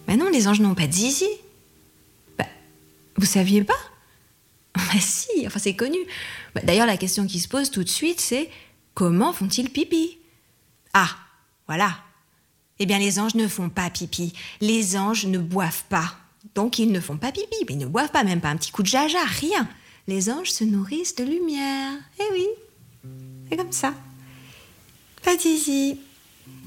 Bah non, les anges n'ont pas de zizi. Bah, vous saviez pas? Bah si, enfin c'est connu. Bah, d'ailleurs, la question qui se pose tout de suite, c'est comment font-ils pipi? Ah, voilà. Eh bien, les anges ne font pas pipi. Les anges ne boivent pas. Donc, ils ne font pas pipi. Mais ils ne boivent pas, même pas un petit coup de jaja, rien. Les anges se nourrissent de lumière. Eh oui, c'est comme ça. Pas de zizi.